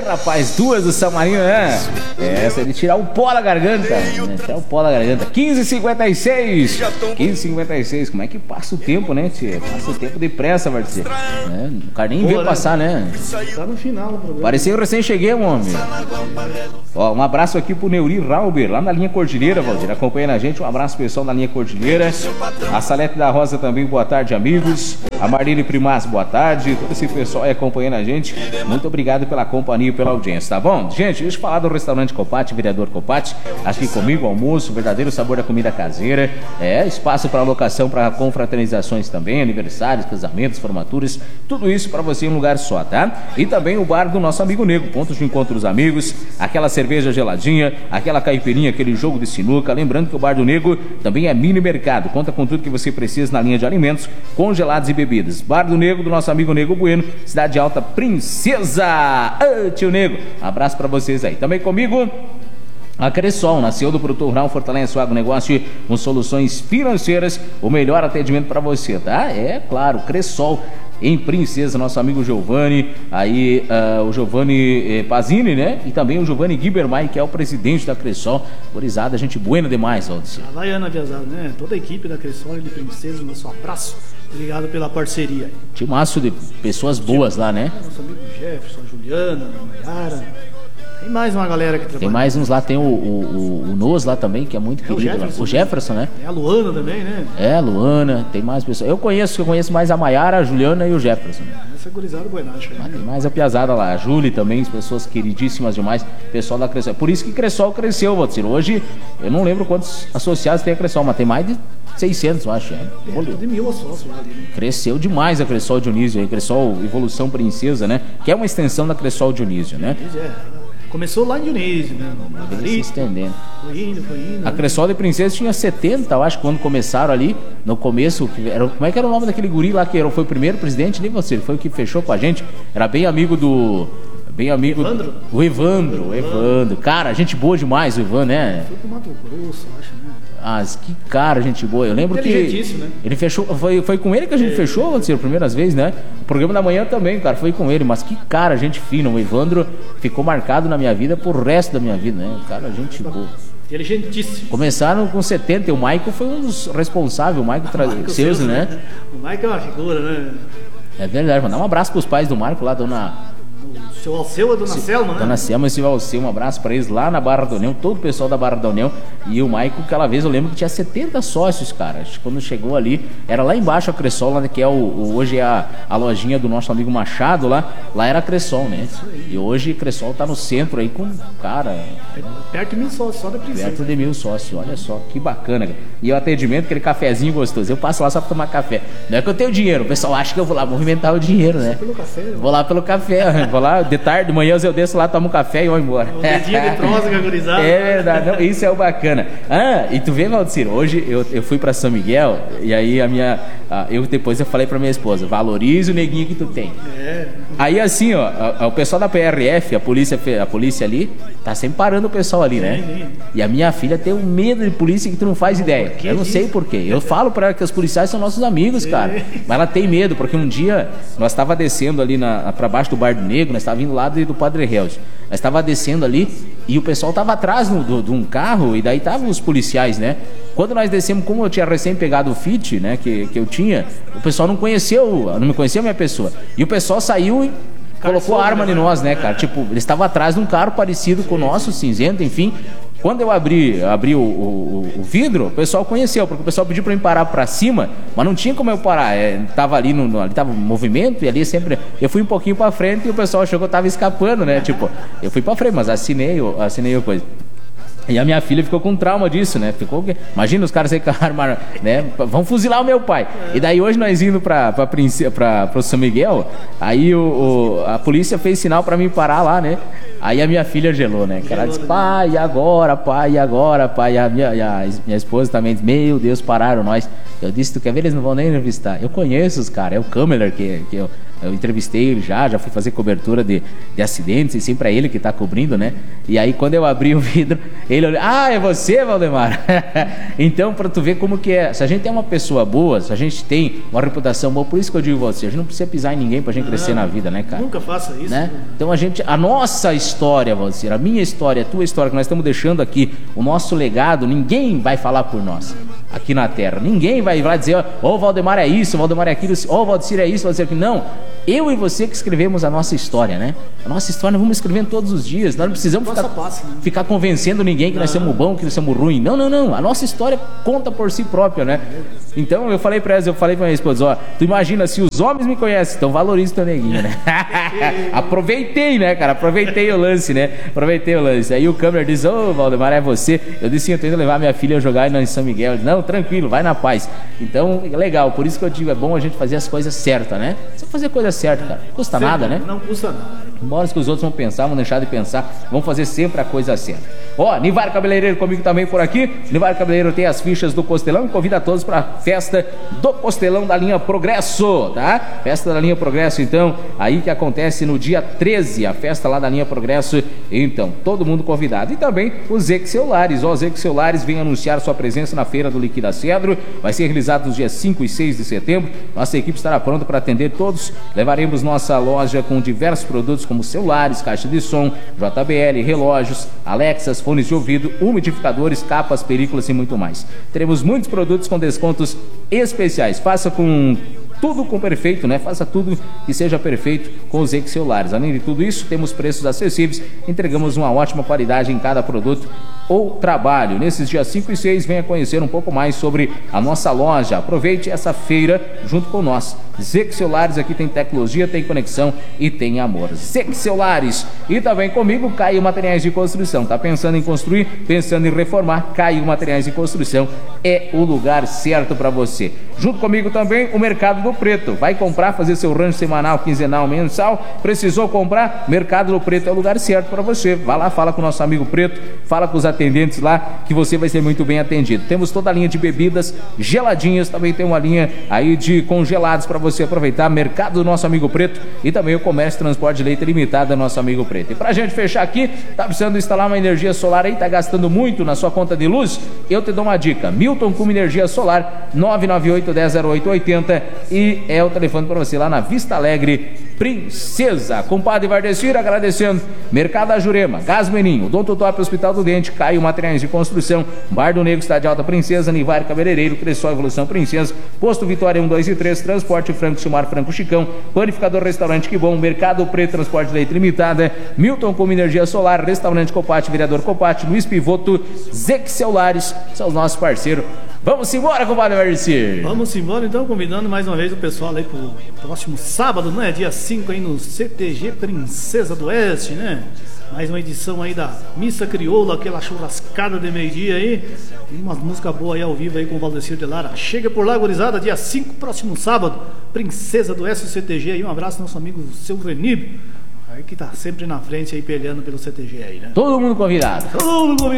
rapaz, 2 do São Marino, né? Essa é de tirar o pó da garganta, né? Tirar o pó da garganta. 15h56. 15h56. Como é que passa o tempo, né, tia? Passa o tempo depressa, Marcia. O cara nem vê passar, né? Tá no final do programa. Parecia eu recém cheguei, homem. Ó, um abraço aqui pro Neuri Rauber, lá na linha Cordilheira, Valdir, acompanhando a gente. Um abraço pessoal na linha Cordilheira. A Salete da Rosa também, boa tarde, amigos. A Marlene Primas, boa tarde. Todo esse pessoal aí acompanhando a gente. Muito obrigado pela companhia e pela audiência, tá bom? Gente, deixa eu falar do restaurante Copati, vereador Copati. Aqui comigo, almoço, verdadeiro sabor da comida caseira. Espaço para locação, para confraternizações também, aniversários, casamentos, formaturas. Tudo isso para você em um lugar só, tá? E também o bar do nosso amigo Nego, pontos de encontro dos amigos, aquela cerveja geladinha, aquela caipirinha, aquele jogo de sinuca. Lembrando que o bar do Nego também é mini mercado, conta com tudo que você precisa na linha de alimentos, congelados e bebidas. Bar do Nego, do nosso amigo Nego Bueno, Cidade Alta, Princesa. Tio Nego, abraço pra vocês aí. Também comigo a Cressol, nasceu do produtor rural, fortalece o agronegócio com soluções financeiras, o melhor atendimento para você, tá? É claro, Cressol em Princesa, nosso amigo Giovanni, aí o Giovanni Pazini, né? E também o Giovanni Guibermai, que é o presidente da Cressol. Gurizada, gente buena demais, Valdir. Havaiana Viazada, né? Toda a equipe da Cressol e de Princesa, nosso abraço. Obrigado pela parceria. Tinha um maço de pessoas boas lá, né? Nosso amigo Jefferson, a Juliana, a Mayara. Tem mais uma galera que trabalha. Tem mais uns lá, tem o Nos lá também, que é muito querido. O Jefferson, né? Tem a Luana também, né? A Luana, tem mais pessoas. Eu conheço mais a Mayara, a Juliana e o Jefferson. Essa gurizada buenacha. Mas tem mais a piazada lá, a Júlia também, pessoas queridíssimas demais, pessoal da Cressol. Por isso que Cressol cresceu, Valdir. Hoje, eu não lembro quantos associados tem a Cressol, mas tem mais de 600, eu acho. De 1000 sócios lá ali, né? Cresceu demais a Cressol Dionísio, a Cressol Evolução Princesa, né? Que é uma extensão da Cressol Dionísio, né? Começou lá em Dionísio, né? Se estendendo. Foi indo. A Cressol de Princesa tinha 70, eu acho, quando começaram ali, no começo. Como é que era o nome daquele guri lá que foi o primeiro presidente? Nem você, foi o que fechou com a gente. Era bem amigo do... Evandro? O Evandro. Cara, gente boa demais o Evandro, né? Foi pro Mato Grosso, acho, né? Que cara, gente boa. Eu lembro que né? Ele fechou, foi com ele que a gente fechou, as primeiras vezes, né? O programa da manhã também, cara, foi com ele, mas que cara, gente fina. O Evandro ficou marcado na minha vida por resto da minha vida, né? Cara, gente boa. Inteligentíssimo. Começaram com 70 e o Michael foi um dos responsáveis, o Michael Celso, né? O Michael é uma figura, né? É verdade, mandar um abraço pros pais do Marco lá, Seu Alceu, a Dona Selma, né? Dona Selma e o seu Alceu, um abraço pra eles lá na Barra da União, todo o pessoal da Barra da União. E o Maico, aquela vez eu lembro que tinha 70 sócios, cara. Quando chegou ali, era lá embaixo a Cressol, lá, que é hoje é a lojinha do nosso amigo Machado lá era a Cressol, né? E hoje a Cressol tá no centro aí com, cara... Perto de 1000 sócios, só da Princesa. Perto de 1000 sócios, olha só, que bacana, cara. E o atendimento, aquele cafezinho gostoso. Eu passo lá só pra tomar café. Não é que eu tenho dinheiro, o pessoal acha que eu vou lá movimentar o dinheiro, né? Pelo café, vou lá pelo café, vou lá de tarde, de manhã eu desço lá, tomo um café e vou embora. Um dedinho de prosa cagurizado. É verdade, não, isso é o bacana. E tu vê, Valdir, hoje eu fui pra São Miguel e aí depois eu falei pra minha esposa, valorize o neguinho que tu tem. Aí assim, o pessoal da PRF, a polícia ali, tá sempre parando o pessoal ali, né? E a minha filha tem um medo de polícia que tu não faz ideia. Eu não sei porquê. Eu falo pra ela que os policiais são nossos amigos, cara. Mas ela tem medo, porque um dia nós tava descendo ali pra baixo do Bar do Negro, nós tava vindo lá do Padre Reus. Nós tava descendo ali e o pessoal tava atrás de um carro e daí estavam os policiais, né? Quando nós descemos, como eu tinha recém pegado o Fit, né, que eu tinha, o pessoal não me conhecia a minha pessoa. E o pessoal saiu e colocou a arma em nós, né, cara? Tipo, eles estavam atrás de um carro parecido com o nosso, cinzento, enfim. Quando eu abri o vidro, o pessoal conheceu, porque o pessoal pediu pra mim parar pra cima, mas não tinha como eu parar. Tava ali, ali tava movimento, e ali sempre... Eu fui um pouquinho pra frente e o pessoal achou que eu tava escapando, né? Tipo, eu fui pra frente, mas assinei a coisa. E a minha filha ficou com trauma disso, né? Imagina os caras aí com a arma, né? Vão fuzilar o meu pai. E daí hoje nós indo pro São Miguel, aí a polícia fez sinal pra mim parar lá, né? Aí a minha filha gelou, né? Ela disse, pai, e agora, pai? E a minha esposa também disse, meu Deus, pararam nós. Eu disse, tu quer ver? Eles não vão nem revistar. Eu conheço os caras, é o Kammerer, que Eu entrevistei ele já fui fazer cobertura de acidentes, e sempre é ele que está cobrindo, né? E aí quando eu abri o vidro, ele olhou, é você, Valdemar? Então, para tu ver como que é, se a gente é uma pessoa boa, se a gente tem uma reputação boa, por isso que eu digo você, a gente não precisa pisar em ninguém pra gente crescer na vida, né, cara? Nunca faça isso. Né? Então a nossa história, Valcir, a minha história, a tua história, que nós estamos deixando aqui, o nosso legado, ninguém vai falar por nós aqui na Terra. Ninguém vai lá dizer, o Valdemar é isso, o Valdemar é aquilo, o Valcir é isso, o Valcir é aquilo. Não, eu e você que escrevemos a nossa história, né? A nossa história nós vamos escrevendo todos os dias. Nós não precisamos ficar convencendo ninguém que nós somos bons, que nós somos ruins. Não. A nossa história conta por si própria, né? Então eu falei pra minha esposa, tu imagina, se os homens me conhecem, então valoriza o teu neguinho, né? Aproveitei, né, cara? Aproveitei o lance. Aí o câmera disse, Valdemar, é você? Eu disse, eu tô indo levar minha filha a jogar em São Miguel. Ele disse, não, tranquilo, vai na paz. Então, legal, por isso que eu digo, é bom a gente fazer as coisas certas, né? Você fazer coisa certa, cara, não custa nada, né? Não custa nada. Embora que os outros vão pensar, vão deixar de pensar, vão fazer sempre a coisa certa. Nivar Cabeleireiro comigo também por aqui. Nivar Cabeleireiro tem as fichas do Costelão e convida todos para a festa do Costelão da linha Progresso, tá? Festa da linha Progresso, então, aí que acontece no dia 13, a festa lá da linha Progresso. Então, todo mundo convidado. E também o Zex Celulares. O Zex Celulares vem anunciar sua presença na Feira do Liquida Cedro. Vai ser realizado nos dias 5 e 6 de setembro. Nossa equipe estará pronta para atender todos. Levaremos nossa loja com diversos produtos como celulares, caixa de som, JBL, relógios, Alexas, fones de ouvido, umidificadores, capas, películas e muito mais. Teremos muitos produtos com descontos especiais. Faça tudo com perfeito, né? Faça tudo que seja perfeito com os Zex Celulares. Além de tudo isso, temos preços acessíveis, entregamos uma ótima qualidade em cada produto ou trabalho. Nesses dias 5 e 6, venha conhecer um pouco mais sobre a nossa loja. Aproveite essa feira junto com nós. Zex Celulares, aqui tem tecnologia, tem conexão e tem amor. Zex Celulares. E também comigo, Caio Materiais de Construção. Tá pensando em construir, pensando em reformar? Caio Materiais de Construção é o lugar certo para você. Junto comigo também, o Mercado do Preto. Vai comprar, fazer seu rancho semanal, quinzenal, mensal? Precisou comprar? Mercado do Preto é o lugar certo para você. Vá lá, fala com o nosso amigo Preto, fala com os atendentes lá, que você vai ser muito bem atendido. Temos toda a linha de bebidas geladinhas, também tem uma linha aí de congelados para você aproveitar. Mercado do nosso amigo Preto e também o Comércio Transporte de Leite Limitado do nosso amigo Preto. E pra gente fechar aqui, tá precisando instalar uma energia solar aí, tá gastando muito na sua conta de luz? Eu te dou uma dica, Milton Cume Energia Solar, 998-10-0880, e é o telefone para você lá na Vista Alegre, Princesa. Compadre Vardecir, agradecendo. Mercado da Jurema, Gás Meninho, Odonto Top, Hospital do Dente, Caio Materiais de Construção, Bar do Negro, Cidade Alta Princesa, Nivar Cabeleireiro, Cressol Evolução Princesa, Posto Vitória 1, 2 e 3, Transporte Franco Silmar Franco Chicão, Panificador Restaurante Que Bom, Mercado Preto, Transporte de Leite Limitada, Milton Como Energia Solar, Restaurante Copate, Vereador Copate, Luiz Pivoto, Zex Celulares, são os nossos parceiros. Vamos embora, compadre Vardecir. Vamos embora, então, convidando mais uma vez o pessoal aí pro próximo sábado, né? Dia 5 aí no CTG Princesa do Oeste, né? Mais uma edição aí da Missa Crioula, aquela churrascada de meio-dia aí. E uma música boa aí ao vivo aí com o Valdecir de Lara. Chega por lá, gurizada, dia 5, próximo sábado, Princesa do Oeste, CTG aí. Um abraço ao nosso amigo Seu Renib, aí que tá sempre na frente aí, peleando pelo CTG aí, né? Todo mundo convidado. Todo mundo convidado.